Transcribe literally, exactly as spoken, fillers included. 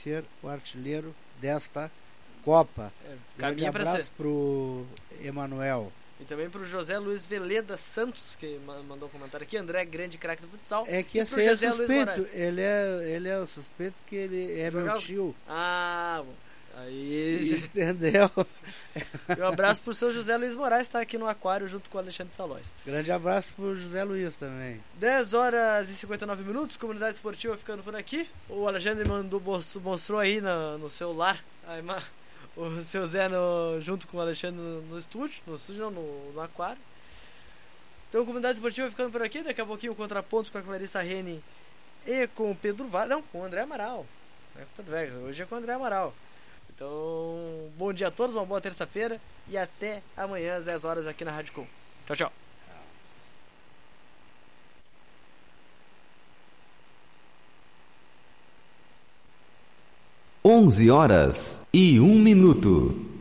ser o artilheiro desta Copa. É, Grande abraço para o Emanuel. E também pro José Luiz Veleda Santos, que mandou um comentário aqui. André, grande craque do futsal. É que esse é suspeito. Ele é, ele é o suspeito que ele é Jogar... meu tio. Ah, bom. Aí. Entendeu? E um abraço pro seu José Luiz Moraes, tá aqui no Aquário junto com o Alexandre Salóis. Grande abraço pro José Luiz também. dez horas e cinquenta e nove minutos, comunidade esportiva ficando por aqui. O Alexandre mandou, mostrou aí no, no celular. Aí, o seu Zé no, junto com o Alexandre no, no estúdio, no estúdio não, no, no aquário. Então, comunidade esportiva ficando por aqui. Daqui a pouquinho o contraponto com a Clarissa Rene e com o Pedro Vaz. Não, com o André Amaral. Não é com o Pedro Vaz, hoje é com o André Amaral. Então, bom dia a todos, uma boa terça-feira e até amanhã às dez horas aqui na Rádio Com. Tchau, tchau. onze horas e um minuto.